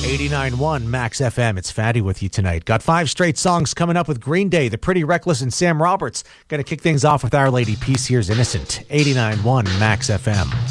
89.1 Max FM. It's Fatty with you tonight. Got 5 straight songs coming up with Green Day, The Pretty Reckless, and Sam Roberts. Going to kick things off with Our Lady Peace. Here's Innocent. 89.1 Max FM.